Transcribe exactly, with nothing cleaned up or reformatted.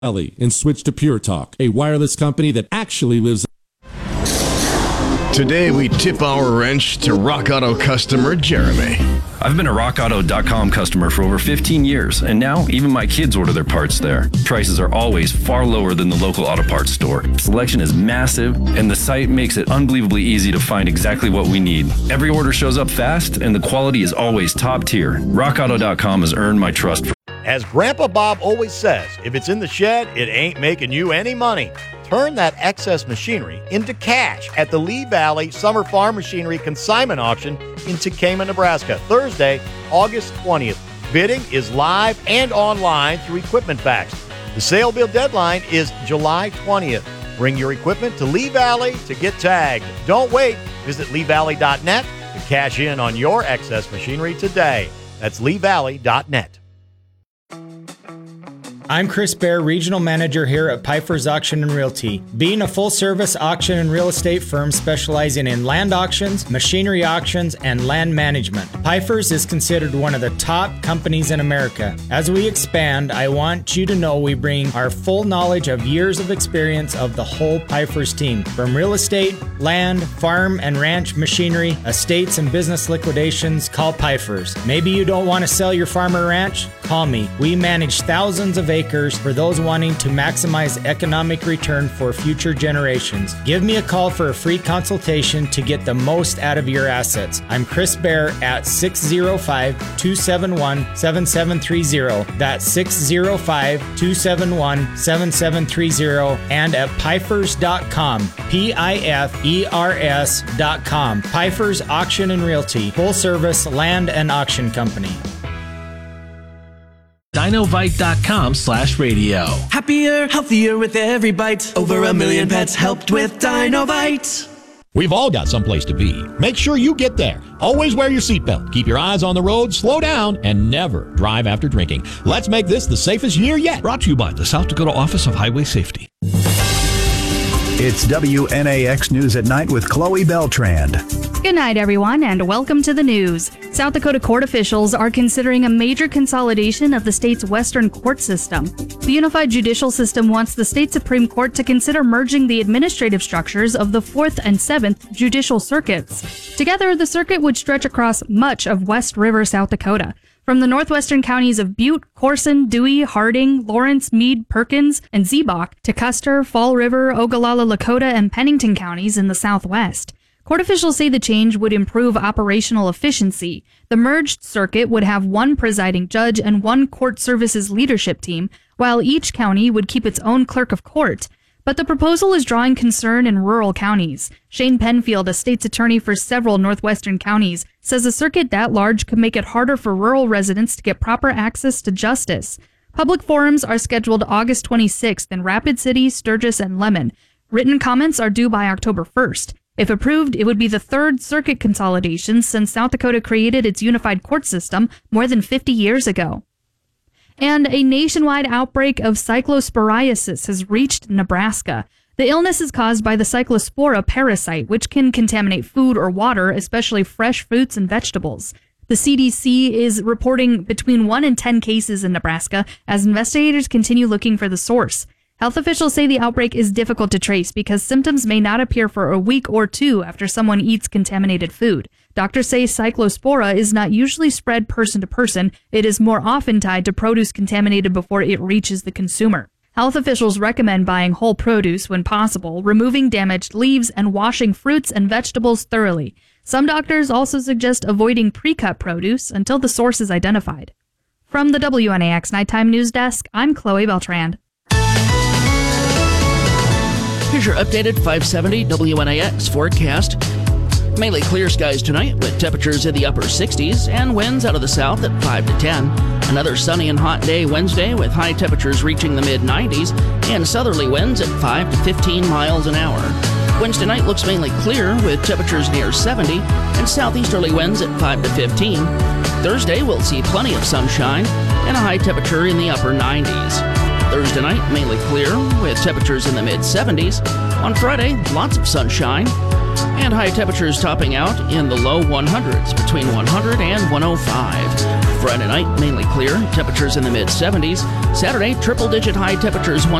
Valley and switch to Pure Talk, a wireless company that actually lives. Today we tip our wrench to Rock Auto customer Jeremy. I've been a rock auto dot com customer for over fifteen years, and now even my kids order their parts there. Prices are always far lower than the local auto parts store. Selection is massive, and the site makes it unbelievably easy to find exactly what we need. Every order shows up fast, and the quality is always top tier. rock auto dot com has earned my trust. As Grandpa Bob always says, if it's in the shed, it ain't making you any money. Turn that excess machinery into cash at the Lee Valley Summer Farm Machinery Consignment Auction in Tekamah, Nebraska, Thursday, August twentieth. Bidding is live and online through Equipment Facts. The sale bid deadline is July twentieth. Bring your equipment to Lee Valley to get tagged. Don't wait. Visit lee valley dot net to cash in on your excess machinery today. That's lee valley dot net. I'm Chris Bear, Regional Manager here at Pfeiffer's Auction and Realty. Being a full-service auction and real estate firm specializing in land auctions, machinery auctions, and land management, Pfeiffer's is considered one of the top companies in America. As we expand, I want you to know we bring our full knowledge of years of experience of the whole Pfeiffer's team. From real estate, land, farm and ranch machinery, estates and business liquidations, call Pfeiffer's. Maybe you don't want to sell your farm or ranch? Call me. We manage thousands of acres for those wanting to maximize economic return for future generations. Give me a call for a free consultation to get the most out of your assets. I'm Chris Bear at six oh five, two seven one, seven seven three oh. That's six oh five, two seven one, seven seven three oh and at Pfeifers dot com. P I F E R S dot com. Pfeiffer's Auction and Realty, full service land and auction company. Dinovite dot com slash radio. Happier, healthier with every bite. Over a million pets helped with Dinovite. We've all got someplace to be. Make sure you get there. Always wear your seatbelt. Keep your eyes on the road, slow down, and never drive after drinking. Let's make this the safest year yet. Brought to you by the South Dakota Office of Highway Safety. It's W N A X News at Night with Chloe Beltrand. Good night, everyone, and welcome to the news. South Dakota court officials are considering a major consolidation of the state's western court system. The unified judicial system wants the state Supreme Court to consider merging the administrative structures of the fourth and seventh judicial circuits. Together, the circuit would stretch across much of West River, South Dakota. From the northwestern counties of Butte, Corson, Dewey, Harding, Lawrence, Meade, Perkins, and Ziebach to Custer, Fall River, Ogallala, Lakota, and Pennington counties in the southwest. Court officials say the change would improve operational efficiency. The merged circuit would have one presiding judge and one court services leadership team, while each county would keep its own clerk of court. But the proposal is drawing concern in rural counties. Shane Penfield, a state's attorney for several northwestern counties, says a circuit that large could make it harder for rural residents to get proper access to justice. Public forums are scheduled August twenty-sixth in Rapid City, Sturgis, and Lemon. Written comments are due by October first. If approved, it would be the third circuit consolidation since South Dakota created its unified court system more than fifty years ago. And a nationwide outbreak of cyclosporiasis has reached Nebraska. The illness is caused by the cyclospora parasite, which can contaminate food or water, especially fresh fruits and vegetables. The C D C is reporting between one and ten cases in Nebraska as investigators continue looking for the source. Health officials say the outbreak is difficult to trace because symptoms may not appear for a week or two after someone eats contaminated food. Doctors say cyclospora is not usually spread person to person. It is more often tied to produce contaminated before it reaches the consumer. Health officials recommend buying whole produce when possible, removing damaged leaves, and washing fruits and vegetables thoroughly. Some doctors also suggest avoiding pre-cut produce until the source is identified. From the W N A X Nighttime News Desk, I'm Chloe Beltrand. Here's your updated five seventy W N A X forecast. Mainly clear skies tonight with temperatures in the upper sixties and winds out of the south at five to ten. Another sunny and hot day Wednesday with high temperatures reaching the mid nineties and southerly winds at five to fifteen miles an hour. Wednesday night looks mainly clear with temperatures near seventy and southeasterly winds at five to fifteen. Thursday we'll see plenty of sunshine and a high temperature in the upper nineties. Thursday night, mainly clear, with temperatures in the mid seventies. On Friday, lots of sunshine, and high temperatures topping out in the low hundreds, between one hundred and one oh five. Friday night, mainly clear, temperatures in the mid seventies. Saturday, triple-digit high temperatures